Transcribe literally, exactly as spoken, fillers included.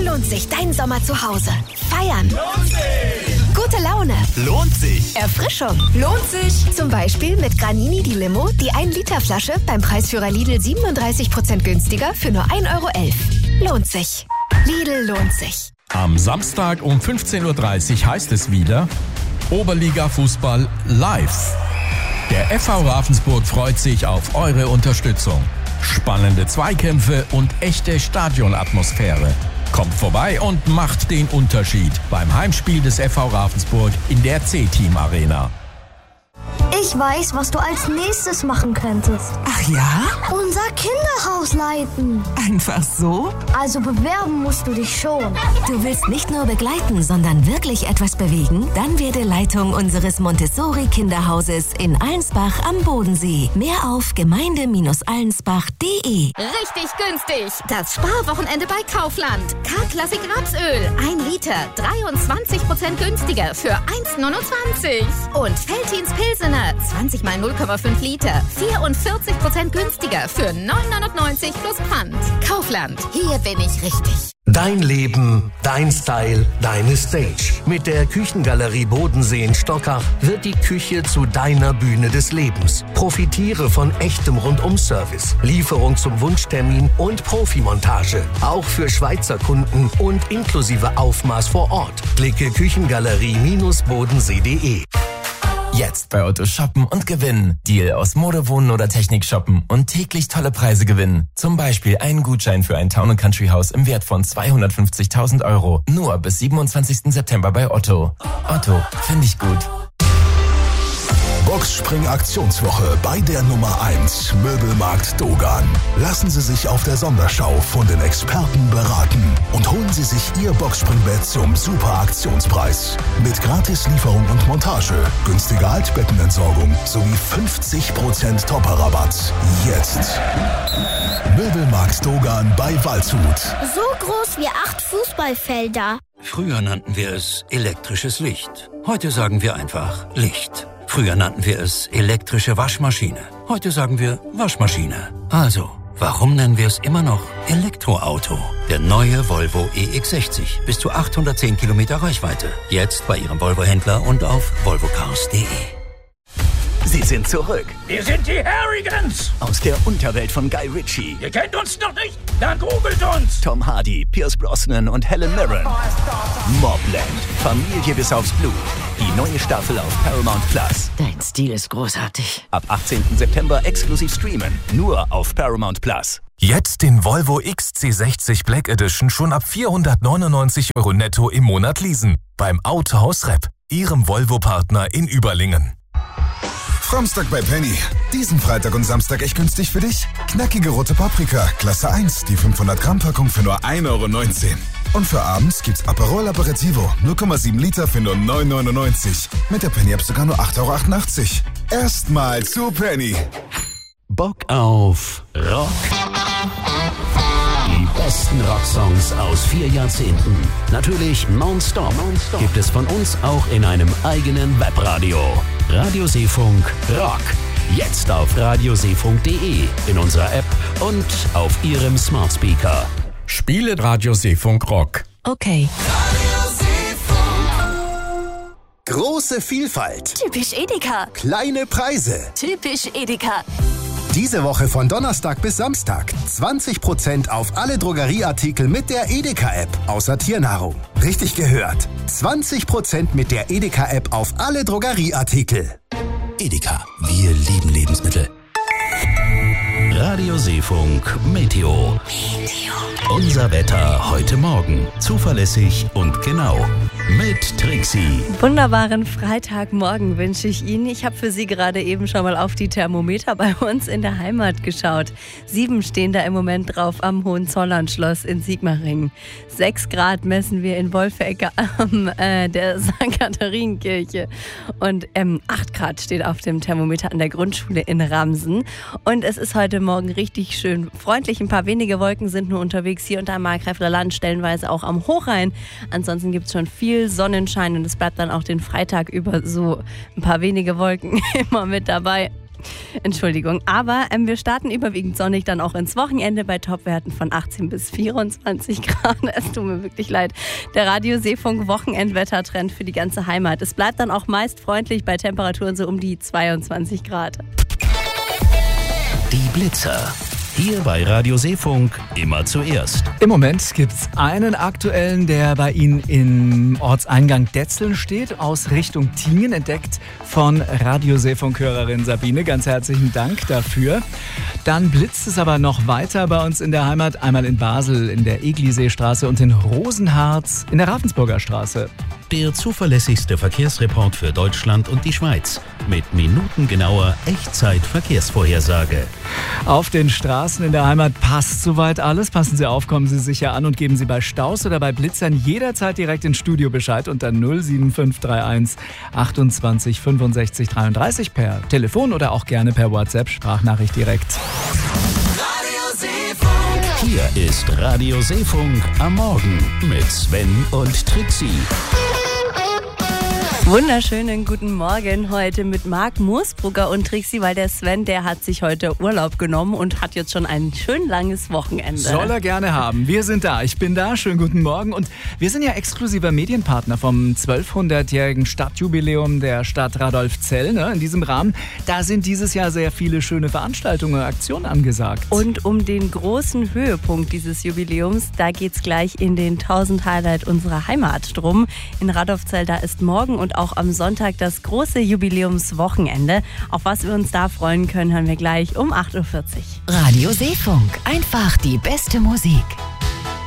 lohnt sich dein Sommer zu Hause. Feiern. Lohnt sich. Gute Laune. Lohnt sich. Erfrischung. Lohnt sich. Zum Beispiel mit Granini die Limo, die ein Liter Flasche beim Preisführer Lidl siebenunddreißig Prozent günstiger für nur ein Euro elf. Lohnt sich. Lidl lohnt sich. Am Samstag um fünfzehn Uhr dreißig heißt es wieder Oberliga Fußball live. Der F V Ravensburg freut sich auf eure Unterstützung. Spannende Zweikämpfe und echte Stadionatmosphäre. Kommt vorbei und macht den Unterschied beim Heimspiel des F V Ravensburg in der C-Team Arena. Ich weiß, was du als nächstes machen könntest. Ach ja? Unser Kinderhaus leiten. Einfach so? Also bewerben musst du dich schon. Du willst nicht nur begleiten, sondern wirklich etwas bewegen? Dann werde Leitung unseres Montessori-Kinderhauses in Allensbach am Bodensee. Mehr auf gemeinde Bindestrich allensbach punkt de. Richtig günstig. Das Sparwochenende bei Kaufland. K-Klassik Rapsöl. Ein Liter. dreiundzwanzig Prozent günstiger für eins Komma neunundzwanzig. Und Veltins Pilsener. zwanzig mal null Komma fünf Liter. vierundvierzig Prozent günstiger für neun Komma neunundneunzig plus Pfand. Kaufland. Hier bin ich richtig. Dein Leben, dein Style, deine Stage. Mit der Küchengalerie Bodensee in Stockach wird die Küche zu deiner Bühne des Lebens. Profitiere von echtem Rundum-Service, Lieferung zum Wunschtermin und Profimontage. Auch für Schweizer Kunden und inklusive Aufmaß vor Ort. Klicke küchengalerie bodensee punkt de. Jetzt bei Otto shoppen und gewinnen. Deal aus Mode, Wohnen oder Technik shoppen und täglich tolle Preise gewinnen. Zum Beispiel einen Gutschein für ein Town and Country Haus im Wert von zweihundertfünfzigtausend Euro. Nur bis siebenundzwanzigsten September bei Otto. Otto, finde ich gut. Boxspring-Aktionswoche bei der Nummer eins Möbelmarkt Dogan. Lassen Sie sich auf der Sonderschau von den Experten beraten und holen Sie sich Ihr Boxspringbett zum super Aktionspreis. Mit Gratislieferung und Montage, günstiger Altbettenentsorgung sowie fünfzig Prozent Topper-Rabatt. Jetzt. Möbelmarkt Dogan bei Waldshut. So groß wie acht Fußballfelder. Früher nannten wir es elektrisches Licht. Heute sagen wir einfach Licht. Früher nannten wir es elektrische Waschmaschine. Heute sagen wir Waschmaschine. Also, warum nennen wir es immer noch Elektroauto? Der neue Volvo E X sechzig. Bis zu achthundertzehn Kilometer Reichweite. Jetzt bei Ihrem Volvo-Händler und auf volvo cars punkt de. Sie sind zurück. Wir sind die Harrigans. Aus der Unterwelt von Guy Ritchie. Ihr kennt uns noch nicht? Dann googelt uns. Tom Hardy, Pierce Brosnan und Helen Mirren. Mobland. Familie bis aufs Blut. Die neue Staffel auf Paramount Plus. Dein Stil ist großartig. Ab achtzehnten September exklusiv streamen. Nur auf Paramount Plus. Jetzt den Volvo X C sechzig Black Edition schon ab vierhundertneunundneunzig Euro netto im Monat leasen. Beim Autohaus Repp, Ihrem Volvo-Partner in Überlingen. Samstag bei Penny. Diesen Freitag und Samstag echt günstig für dich? Knackige rote Paprika, Klasse eins, die fünfhundert Gramm Packung für nur ein Euro neunzehn. Und für abends gibt's Aperol Aperitivo, null Komma sieben Liter für nur neun Euro neunundneunzig. Mit der Penny-App sogar nur acht Euro achtundachtzig. Erstmal zu Penny. Bock auf Rock? Die besten Rocksongs aus vier Jahrzehnten. Natürlich nonstop. nonstop. Gibt es von uns auch in einem eigenen Webradio. Radioseefunk Rock. Jetzt auf radioseefunk punkt de, in unserer App und auf Ihrem Smart Speaker. Spiele Radioseefunk Rock. Okay. Große Vielfalt. Typisch Edeka. Kleine Preise. Typisch Edeka. Diese Woche von Donnerstag bis Samstag zwanzig Prozent auf alle Drogerieartikel mit der Edeka-App, außer Tiernahrung. Richtig gehört. zwanzig Prozent mit der Edeka-App auf alle Drogerieartikel. Edeka, wir lieben Lebensmittel. Radioseefunk Meteo. Meteo. Unser Wetter heute Morgen. Zuverlässig und genau. Mit Trixie. Wunderbaren Freitagmorgen wünsche ich Ihnen. Ich habe für Sie gerade eben schon mal auf die Thermometer bei uns in der Heimat geschaut. Sieben stehen da im Moment drauf am Hohenzollernschloss in Sigmaringen. Sechs Grad messen wir in Wolfegge am äh, der Sankt Katharinenkirche. Und ähm, acht Grad steht auf dem Thermometer an der Grundschule in Ramsen. Und es ist heute Morgen richtig schön freundlich. Ein paar wenige Wolken sind nur unterwegs hier und da im Markgräfler Land, stellenweise auch am Hochrhein. Ansonsten gibt es schon viel Sonnenschein und es bleibt dann auch den Freitag über so ein paar wenige Wolken immer mit dabei. Entschuldigung, aber ähm, wir starten überwiegend sonnig dann auch ins Wochenende bei Topwerten von achtzehn bis vierundzwanzig Grad. Es tut mir wirklich leid. Der Radio Seefunk Wochenendwettertrend für die ganze Heimat. Es bleibt dann auch meist freundlich bei Temperaturen so um die zweiundzwanzig Grad. Die Blitzer. Hier bei Radio Seefunk immer zuerst. Im Moment gibt es einen aktuellen, der bei Ihnen im Ortseingang Detzeln steht, aus Richtung Tingen, entdeckt von Radio Seefunk-Hörerin Sabine. Ganz herzlichen Dank dafür. Dann blitzt es aber noch weiter bei uns in der Heimat, einmal in Basel in der Egliseestraße und in Rosenharz in der Ravensburger Straße. Der zuverlässigste Verkehrsreport für Deutschland und die Schweiz. Mit minutengenauer Echtzeit-Verkehrsvorhersage. Auf den Straßen in der Heimat passt soweit alles. Passen Sie auf, kommen Sie sicher an und geben Sie bei Staus oder bei Blitzern jederzeit direkt ins Studio Bescheid unter null sieben fünf drei eins achtundzwanzig fünfundsechzig dreiunddreißig per Telefon oder auch gerne per WhatsApp Sprachnachricht direkt. Hier ist Radio Seefunk am Morgen mit Sven und Trixie. Wunderschönen guten Morgen heute mit Marc Moosbrugger und Trixie, weil der Sven, der hat sich heute Urlaub genommen und hat jetzt schon ein schön langes Wochenende. Soll er gerne haben. Wir sind da, ich bin da, schönen guten Morgen und wir sind ja exklusiver Medienpartner vom zwölfhundertjährigen Stadtjubiläum der Stadt Radolfzell. Ne? In diesem Rahmen, da sind dieses Jahr sehr viele schöne Veranstaltungen und Aktionen angesagt. Und um den großen Höhepunkt dieses Jubiläums, da geht's gleich in den tausend Highlight unserer Heimat drum. In Radolfzell, da ist morgen und auch am Sonntag das große Jubiläumswochenende. Auf was wir uns da freuen können, hören wir gleich um acht Uhr vierzig. Radio Seefunk, einfach die beste Musik.